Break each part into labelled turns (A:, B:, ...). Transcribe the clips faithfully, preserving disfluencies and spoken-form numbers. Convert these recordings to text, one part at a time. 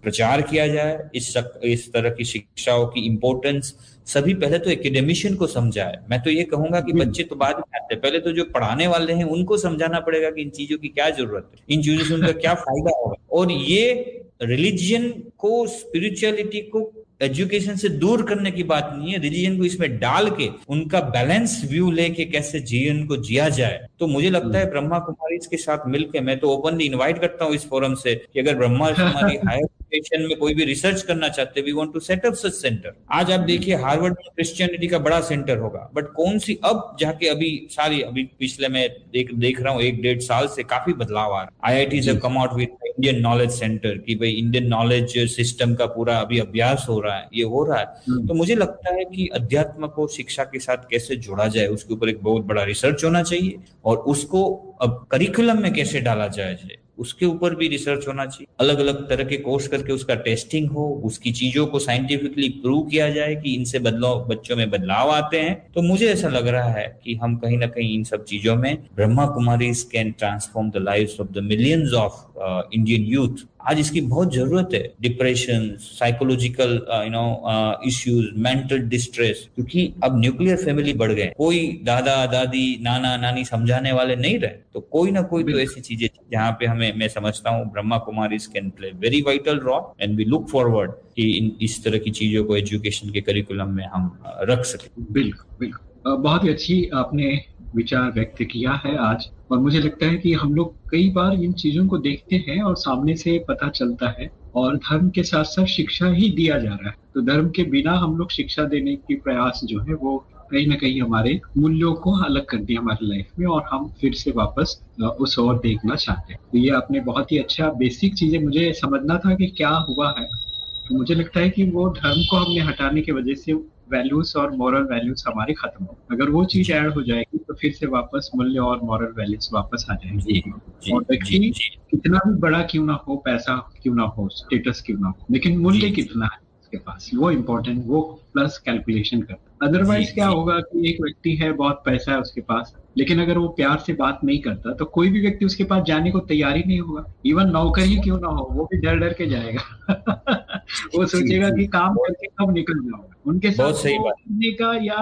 A: प्रचार किया जाए, इस इस तरह की शिक्षाओं की इम्पोर्टेंस सभी पहले तो एकेडमिशियन को समझाए। मैं तो ये कहूंगा कि बच्चे तो बाद में आते हैं, पहले तो जो पढ़ाने वाले हैं उनको समझाना पड़ेगा कि इन चीजों की क्या जरूरत है, इन चीजों से उनका क्या फायदा होगा। और ये रिलीजियन को, स्पिरिचुअलिटी को एजुकेशन से दूर करने की बात नहीं है, रिलीजन को इसमें डाल के उनका बैलेंस व्यू लेके कैसे जीवन को जिया जाए। तो मुझे लगता है ब्रह्मा कुमारी के साथ मिलके, मैं तो ओपनली इनवाइट करता हूँ इस फोरम से कि अगर ब्रह्मा कुमारी हायर एजुकेशन में कोई भी रिसर्च करना चाहते, we want to set up such centre. आज आप देखिए हार्वर्ड में क्रिश्चियनिटी का बड़ा सेंटर होगा, बट कौन सी अब जाके अभी सारी अभी पिछले मैं देख देख रहा हूँ एक डेढ़ साल से काफी बदलाव आ रहा है। IITs have come out with Indian knowledge centre कि भाई इंडियन नॉलेज सिस्टम का पूरा अभी अभ्यास हो रहा है, ये हो रहा है। तो मुझे लगता है कि अध्यात्म को शिक्षा के साथ कैसे जोड़ा जाए, उसके ऊपर एक बहुत बड़ा रिसर्च होना चाहिए, और उसको अब करिकुलम में कैसे डाला जाए उसके ऊपर भी रिसर्च होना चाहिए। अलग अलग तरह के कोर्स करके उसका टेस्टिंग हो, उसकी चीजों को साइंटिफिकली प्रूव किया जाए कि इनसे बदलाव, बच्चों में बदलाव आते हैं। तो मुझे ऐसा लग रहा है कि हम कहीं ना कहीं इन सब चीजों में Brahma Kumaris can transform the lives of the millions of Indian youth. आज इसकी बहुत जरूरत है। Depression, psychological you know issues, mental distress, क्योंकि अब न्यूक्लियर फैमिली बढ़ गए, कोई दादा दादी नाना नानी समझाने वाले नहीं रहे, तो कोई ना कोई तो ऐसी चीजें जहाँ पे हमें, मैं समझता हूँ Brahma Kumaris can play very vital role, and we look forward कि इन इस तरह की चीजों को एजुकेशन के करिकुलम में हम रख सकें।
B: बिल्कुल बिल्कुल, बहुत ही अच्छी आपने विचार व्यक्त किया है आज, और मुझे लगता है कि हम लोग कई बार इन चीजों को देखते हैं और सामने से पता चलता है, और धर्म के साथ साथ शिक्षा ही दिया जा रहा है, तो धर्म के बिना हम लोग शिक्षा देने की प्रयास जो है वो कहीं ना कहीं हमारे मूल्यों को अलग कर दिया हमारी लाइफ में, और हम फिर से वापस उस ओर देखना चाहते हैं। तो ये आपने बहुत ही अच्छा बेसिक चीजें, मुझे समझना था कि क्या हुआ है, तो मुझे लगता है कि वो धर्म को हमने हटाने की वजह से वैल्यूज और मॉरल वैल्यूज हमारे खत्म हो, अगर वो चीज ऐड हो जाएगी तो फिर से वापस मूल्य और मॉरल वैल्यूज वापस आ जाएंगे। और व्यक्ति कितना भी बड़ा क्यों ना हो, पैसा क्यों ना हो, स्टेटस क्यों ना हो, लेकिन मूल्य कितना है उसके पास, वो इम्पोर्टेंट, वो प्लस कैलकुलेशन करता। अदरवाइज क्या होगा कि एक व्यक्ति है, बहुत पैसा है उसके पास, लेकिन अगर वो प्यार से बात नहीं करता तो कोई भी व्यक्ति उसके पास जाने को तैयार ही नहीं होगा। इवन नौकर ही क्यों ना हो, वो भी डर डर के जाएगा वो सोचेगा कि काम करके कब निकल जाऊंगा। उनके साथ रहने का या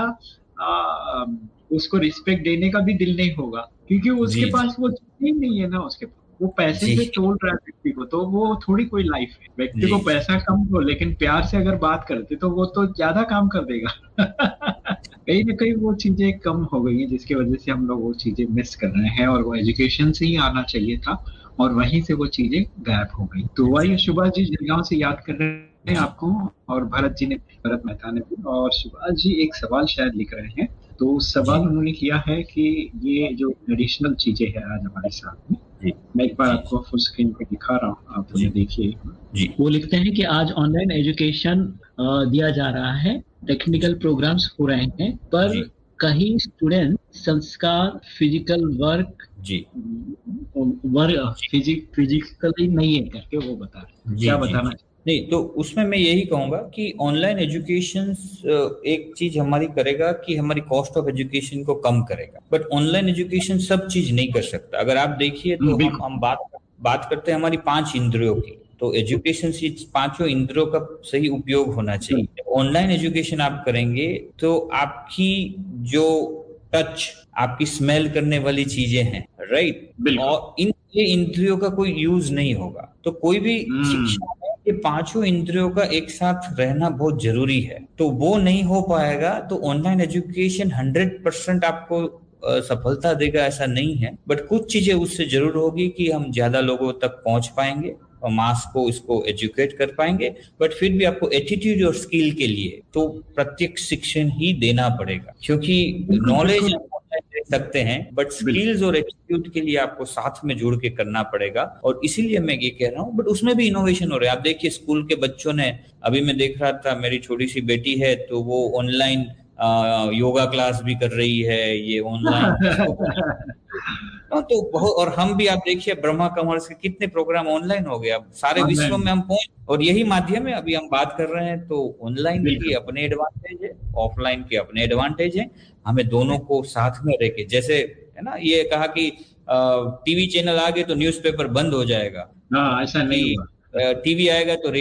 B: आ, उसको रिस्पेक्ट देने का भी दिल नहीं होगा, क्योंकि उसके पास वो चीज नहीं है ना, उसके पास वो पैसे से तोड़ रहा है व्यक्ति को, तो वो थोड़ी कोई लाइफ है। व्यक्ति को पैसा कम हो, लेकिन प्यार से अगर बात करते तो वो तो ज्यादा काम कर देगा कहीं ना कहीं वो चीजें कम हो गई हैं, जिसकी वजह से हम लोग वो चीजें मिस कर रहे हैं, और वो एजुकेशन से ही आना चाहिए था, और वहीं से वो चीजें गायब हो गई। तो वही सुभाष जी जलगांव से याद कर रहे हैं आपको, और भरत जी ने, भरत मेहता ने भी, और सुभाष जी एक सवाल शायद लिख रहे हैं। तो सवाल उन्होंने किया है कि ये जो ट्रेडिशनल चीजें हैं आज हमारे साथ में, मैं एक बार आपको फुल स्क्रीन पे दिखा रहा हूँ, आप उन्हें देखिए। वो लिखते हैं कि आज ऑनलाइन एजुकेशन दिया जा रहा है, टेक्निकल प्रोग्राम्स हो रहे हैं, पर कहीं स्टूडेंट संस्कार, फिजिकल वर्क जी वर्क फिजिक फिजिकली नहीं है करके वो बता रहे, क्या बताना?
A: नहीं, तो उसमें मैं यही कहूंगा कि ऑनलाइन एजुकेशन एक चीज हमारी करेगा कि हमारी कॉस्ट ऑफ एजुकेशन को कम करेगा, बट ऑनलाइन एजुकेशन सब चीज नहीं कर सकता। अगर आप देखिए तो हम हम बात बात करते हैं हमारी पांच इंद्रियों की, तो एजुकेशन से पांचों इंद्रियों का सही उपयोग होना चाहिए। ऑनलाइन एजुकेशन आप करेंगे तो आपकी जो टच, आपकी स्मेल करने वाली चीजें हैं, राइट, और इन ये इंद्रियों का कोई यूज नहीं होगा। तो कोई भी शिक्षा में ये पांचों इंद्रियों का एक साथ रहना बहुत जरूरी है, तो वो नहीं हो पाएगा। तो ऑनलाइन एजुकेशन हंड्रेड परसेंट आपको सफलता देगा ऐसा नहीं है, बट कुछ चीजें उससे जरूर होगी कि हम ज्यादा लोगों तक पहुंच पाएंगे और मास को इसको एजुकेट कर पाएंगे। बट फिर भी आपको एटीट्यूड और स्किल के लिए तो प्रत्यक्ष शिक्षण ही देना पड़ेगा, क्योंकि नॉलेज दे सकते हैं बट स्किल्स और एटीट्यूड के लिए आपको साथ में जोड़ के करना पड़ेगा। और इसीलिए मैं ये कह रहा हूँ, बट उसमें भी इनोवेशन हो रहा है। आप देखिए स्कूल के बच्चों ने, अभी मैं देख रहा था, मेरी छोटी सी बेटी है तो वो ऑनलाइन योगा क्लास भी कर रही है, ये ऑनलाइन तो बहुत, और हम भी, आप देखिए ब्रह्मा कॉमर्स के कितने प्रोग्राम ऑनलाइन हो गए, अब सारे विश्व में हम पहुंच, और यही माध्यम है। अभी हम बात कर रहे हैं तो ऑनलाइन के अपने एडवांटेज है, ऑफलाइन के अपने एडवांटेज है। हमें दोनों को साथ में रह के, जैसे है ना, ये कहा कि टीवी चैनल आ गए तो न्यूज़पेपर बंद हो जाएगा,
B: हाँ, ऐसा नहीं,
A: टीवी आएगा तो